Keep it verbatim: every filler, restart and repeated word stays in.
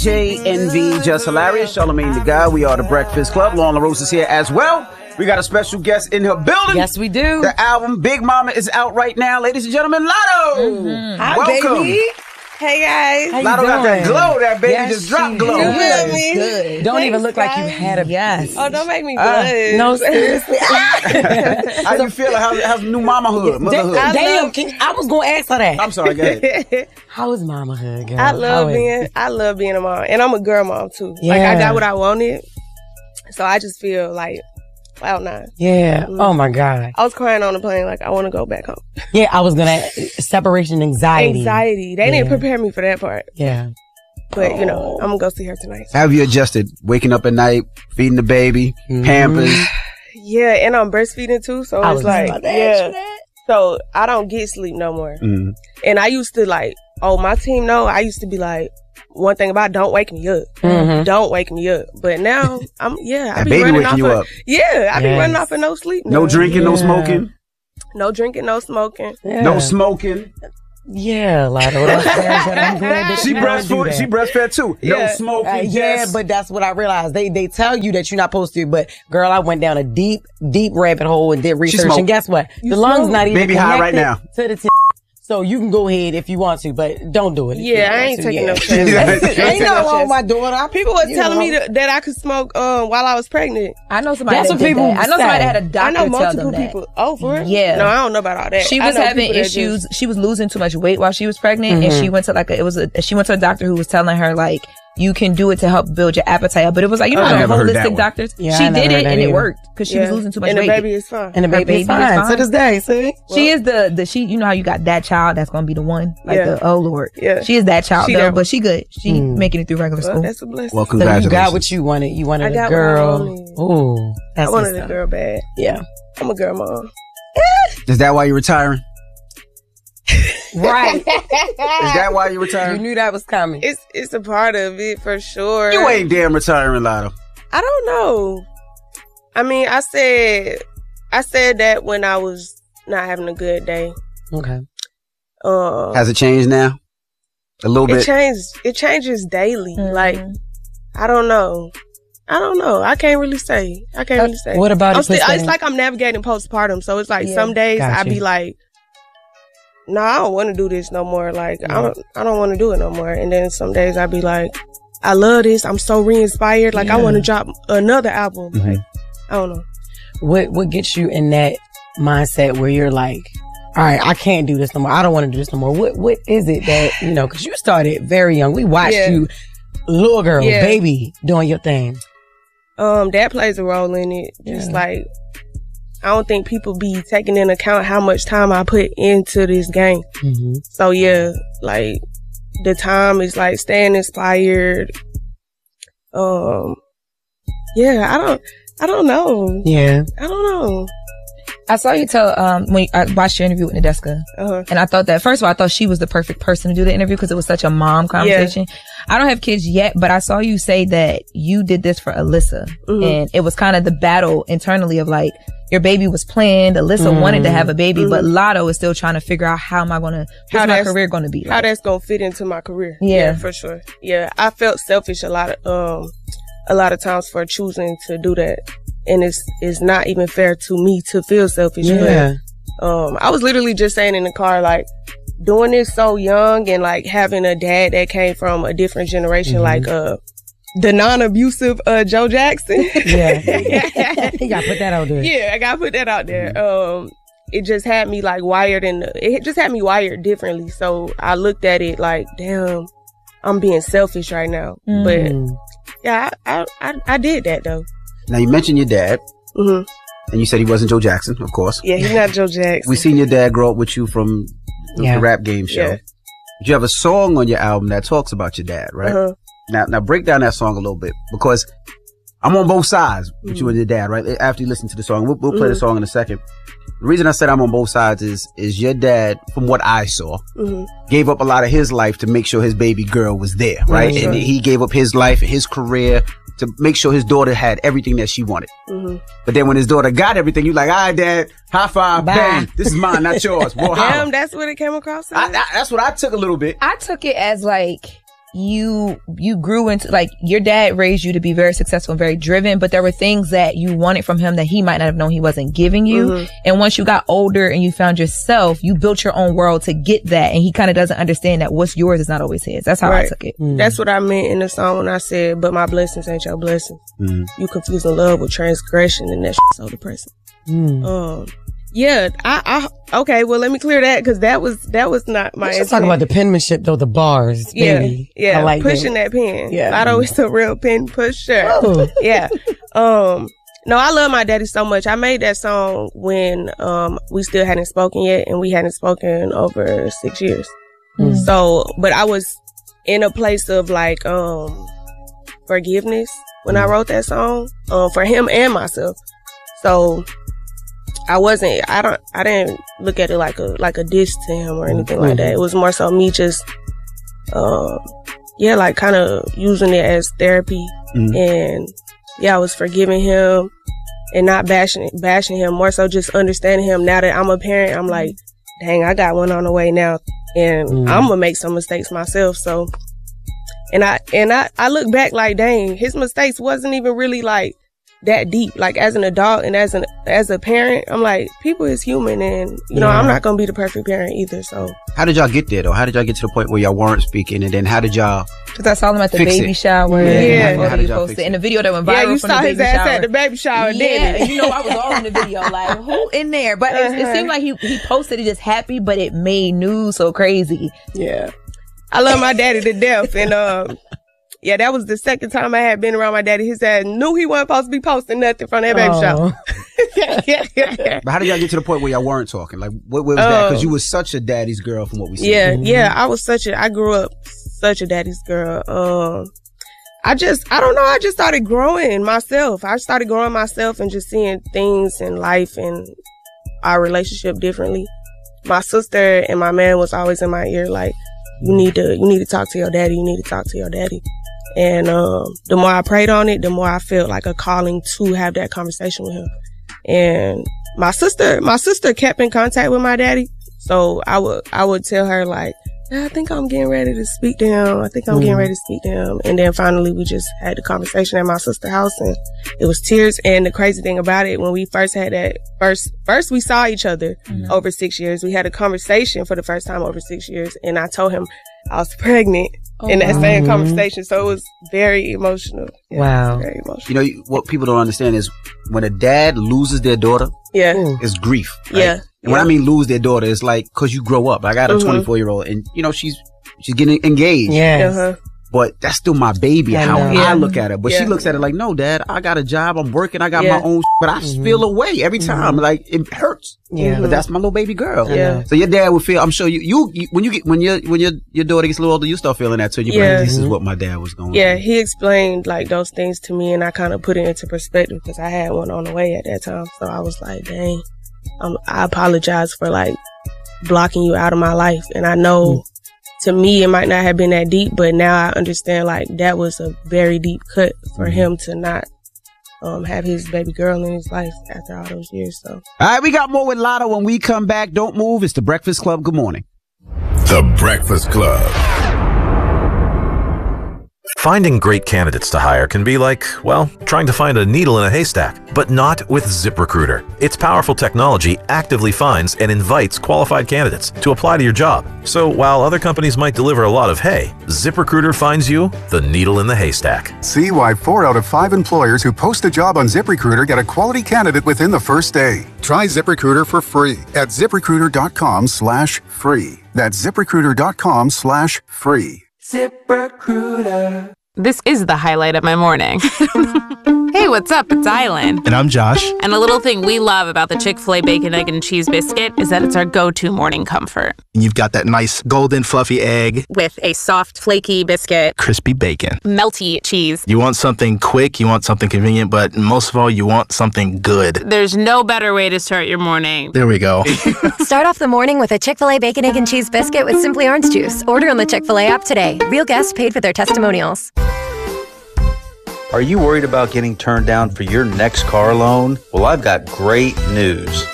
J N V, Just Hilarious, Charlamagne the Guy. We are the Breakfast Club. Lauren LaRosa is here as well. We got a special guest in her building. Yes, we do. The album Big Mama is out right now. Ladies and gentlemen, Latto. Mm-hmm. Hi, welcome. baby. Hey, guys. How Latto got that glow. That baby yes, just dropped glow. You feel me? Good. Don't Thanks, even look guys. Like you had a yes. Oh, don't make me blush. Uh, no, seriously. How you feeling? How's, how's new mamahood, motherhood? I Damn, love, can, I was going to ask her that. I'm sorry, go ahead. How is mamahood, girl? I love How being, I love being a mom. And I'm a girl mom, too. Yeah. Like, I got what I wanted. So I just feel like, wow, nine. Yeah. Mm-hmm. Oh, my God. I was crying on the plane like, I want to go back home. Yeah, I was going to, separation anxiety. Anxiety. They yeah. didn't prepare me for that part. Yeah. But, you know, I'm going to go see her tonight. How have you adjusted? Waking up at night, feeding the baby, mm-hmm. Pampers? Yeah, and I'm breastfeeding, too. So I it's like, yeah. So I don't get sleep no more. Mm-hmm. And I used to like, oh, my team know. I used to be like, one thing about don't wake me up. Mm-hmm. Don't wake me up. But now, I'm, yeah, I be baby running waking off you of, up. Yeah, I yes. be running off of no sleep now. No drinking, yeah. no smoking? No drinking, no smoking. Yeah. No smoking? Yeah, Latto. I'm glad that she breastfed. She breastfed too. Yeah. No smoking. Uh, yeah, yes. but that's what I realized. They they tell you that you're not supposed to. But girl, I went down a deep, deep rabbit hole and did research. And guess what? You the smoke? lungs not even baby high right now. To the t- so you can go ahead if you want to, but don't do it. Yeah, I ain't to. taking yeah. no chances. Ain't nothing wrong with my daughter. People were telling know. me that, that I could smoke um, while I was pregnant. I know somebody. That's that what did people. That. I know somebody that had a doctor I know multiple tell them people. That. Oh, for real? Yeah. No, I don't know about all that. She was having issues. Just... She was losing too much weight while she was pregnant, mm-hmm. and she went to like a, it was a, she went to a doctor who was telling her like, you can do it to help build your appetite. But it was like, you know, the holistic doctors. Yeah, she did it and either. it worked because she yeah. was losing too much and weight. And the baby is fine. And the baby, baby is, fine. is fine. To this day, see? Well, she is the, the, she, you know how you got that child that's going to be the one? Like yeah. the, oh Lord. Yeah. She is that child she though, there. but she good. She mm. making it through regular well, school. That's a blessing. Well, congratulations. So you got what you wanted. You wanted I a got girl. Ooh. That's I wanted a girl bad. Yeah. I'm a girl mom. Is that why you're retiring? Right. Is that why you're retiring? You knew that was coming. It's it's a part of it for sure. You ain't damn retiring, Latto. I don't know. I mean, I said I said that when I was not having a good day. Okay. Uh, Has it changed now? A little it bit. Changes. It changes daily. Mm-hmm. Like I don't know. I don't know. I can't really say. I can't really say. What about I'm it? still, it's like I'm navigating postpartum, so it's like yeah. some days Gotcha. I be like, no, nah, I don't want to do this no more. Like, yeah. I don't, I don't want to do it no more. And then some days I be like, I love this. I'm so re-inspired. Like, yeah. I want to drop another album. Mm-hmm. Like, I don't know. What What gets you in that mindset where you're like, all right, I can't do this no more. I don't want to do this no more. What What is it that, you know, because you started very young. We watched yeah. you, little girl, yeah. baby, doing your thing. Um, that plays a role in it. Just yeah. like, I don't think people be taking into account how much time I put into this game. Mm-hmm. So yeah, like the time is like staying inspired. Um, yeah, I don't, I don't know. Yeah, I don't know. I saw you tell, um, when I watched your interview with Nadeska. Uh-huh. And I thought that, first of all, I thought she was the perfect person to do the interview because it was such a mom conversation. Yeah. I don't have kids yet, but I saw you say that you did this for Alyssa. Mm-hmm. And it was kind of the battle internally of like, your baby was planned. Alyssa mm-hmm. wanted to have a baby, mm-hmm. but Latto is still trying to figure out how am I going to, what's my career going to be like? How that's going to fit into my career. Yeah. yeah. For sure. Yeah. I felt selfish a lot of, um, a lot of times for choosing to do that. And it's, it's not even fair to me to feel selfish. Yeah. But, um, I was literally just saying in the car, like, doing this so young and like having a dad that came from a different generation, mm-hmm. like, uh, the non-abusive, uh, Joe Jackson. Yeah. You gotta put that out there. Yeah, I gotta put that out there. Um, it just had me like wired and it just had me wired differently. So I looked at it like, damn, I'm being selfish right now. Mm. But yeah, I, I, I did that though. Now, you mentioned your dad, mm-hmm. and you said he wasn't Joe Jackson, of course. Yeah, he's not Joe Jackson. We seen your dad grow up with you from the, yeah. the rap game show. Yeah. You have a song on your album that talks about your dad, right? Uh-huh. Now, now break down that song a little bit, because I'm on both sides with mm-hmm. you and your dad, right? After you listen to the song, we'll, we'll play mm-hmm. the song in a second. The reason I said I'm on both sides is, is your dad, from what I saw, mm-hmm. gave up a lot of his life to make sure his baby girl was there, right? Mm-hmm. And he gave up his life and his career to make sure his daughter had everything that she wanted. Mm-hmm. But then when his daughter got everything, you like, all right, Dad, high five, Bye. bang, this is mine, not yours. Well, damn, that's what it came across as? I, I, that's what I took a little bit. I took it as like, you you grew into, like, your dad raised you to be very successful and very driven, but there were things that you wanted from him that he might not have known he wasn't giving you. Mm-hmm. And once you got older and you found yourself, you built your own world to get that, and he kind of doesn't understand that what's yours is not always his. That's how right. I took it. Mm-hmm. That's what I meant in the song when I said, but my blessings ain't your blessings. Mm-hmm. You confusing love with transgression, and that shit's so depressing. Mm-hmm. Um, yeah, I, I, okay, well, let me clear that, because that was, that was not my Let's just talk about the penmanship, though, the bars. Yeah, baby. yeah, I like pushing that, that pen. Yeah. Lotto is a real pen pusher. Oh. Yeah. Um, no, I love my daddy so much. I made that song when, um, we still hadn't spoken yet, and we hadn't spoken over six years. Mm. So, but I was in a place of, like, um, forgiveness when I wrote that song, um, for him and myself. So, I wasn't, I don't, I didn't look at it like a, like a diss to him or anything mm-hmm. like that. It was more so me just, um, yeah, like kind of using it as therapy. Mm-hmm. And yeah, I was forgiving him and not bashing, bashing him, more so just understanding him. Now that I'm a parent, I'm like, dang, I got one on the way now, and mm-hmm. I'm gonna make some mistakes myself. So, and I, and I, I look back like, dang, his mistakes wasn't even really like that deep. Like, as an adult and as an as a parent, I'm like, people is human, and you yeah. know, I'm not gonna be the perfect parent either. So how did y'all get there though? How did y'all get to the point where y'all weren't speaking, and then how did y'all? Because I saw them at the baby it? shower. Yeah, yeah. How, how did you post it in the video that went viral. Yeah, you from saw the his baby ass shower. at the baby shower. Yeah, didn't you know, I was all in the video, like, who in there? But uh-huh. it, it seemed like he he posted it just happy, but it made news so crazy. Yeah, I love my daddy to death, and um. Yeah, that was the second time I had been around my daddy. His dad knew he wasn't supposed to be posting nothing from that baby shower. yeah, yeah, yeah. But how did y'all get to the point where y'all weren't talking? Like, what, what was um, that? Because you was such a daddy's girl from what we see. Yeah, mm-hmm. yeah. I was such a, I grew up such a daddy's girl. Um, I just, I don't know. I just started growing myself. I started growing myself and just seeing things in life and our relationship differently. My sister and my man was always in my ear, like, you need to, you need to talk to your daddy. You need to talk to your daddy. And um, the more I prayed on it, the more I felt like a calling to have that conversation with him. And my sister, my sister kept in contact with my daddy. So I would, I would tell her, like, I think I'm getting ready to speak to him. I think I'm mm-hmm. getting ready to speak to him. And then finally we just had the conversation at my sister's house, and it was tears. And the crazy thing about it, when we first had that first, first we saw each other mm-hmm. over six years. We had a conversation for the first time over six years. And I told him I was pregnant oh, in that wow. same conversation. So it was very emotional. Yeah, wow. Very emotional. You know, what people don't understand is when a dad loses their daughter, yeah, it's grief. Right? Yeah. And yeah. when I mean lose their daughter, it's like, cause you grow up. I got a mm-hmm. twenty-four year old, and you know, she's, she's getting engaged. Yeah. Uh-huh. But that's still my baby, I how know. I Yeah. look at it. But Yeah. she looks at it like, no, dad, I got a job. I'm working. I got Yeah. my own, but I Mhm. feel away every time. Mhm. Like, it hurts. Yeah. But that's my little baby girl. I Yeah. know. So your dad would feel, I'm sure you, you, you when you get, when your, when your, your daughter gets a little older, you start feeling that too. You're Yeah. like, this is Mhm. what my dad was going Yeah, through. he explained like those things to me, and I kind of put it into perspective because I had one on the way at that time. So I was like, dang, um, I apologize for like blocking you out of my life. And I know mm. to me, it might not have been that deep, but now I understand like that was a very deep cut for mm. him to not um, have his baby girl in his life after all those years. So, all right, we got more with Lotto when we come back. Don't move. It's the Breakfast Club. Good morning. The Breakfast Club. Finding great candidates to hire can be like, well, trying to find a needle in a haystack, but not with ZipRecruiter. Its powerful technology actively finds and invites qualified candidates to apply to your job. So while other companies might deliver a lot of hay, ZipRecruiter finds you the needle in the haystack. See why four out of five employers who post a job on ZipRecruiter get a quality candidate within the first day. Try ZipRecruiter for free at ZipRecruiter.com slash free. That's ZipRecruiter.com slash free. ZipRecruiter. This is the highlight of my morning. Hey, what's up? It's Island. And I'm Josh. And a little thing we love about the Chick-fil-A Bacon, Egg, and Cheese Biscuit is that it's our go-to morning comfort. And you've got that nice golden fluffy egg. With a soft, flaky biscuit. Crispy bacon. Melty cheese. You want something quick, you want something convenient, but most of all, you want something good. There's no better way to start your morning. There we go. Start off the morning with a Chick-fil-A Bacon, Egg, and Cheese Biscuit with Simply Orange Juice. Order on the Chick-fil-A app today. Real guests paid for their testimonials. Are you worried about getting turned down for your next car loan? Well, I've got great news.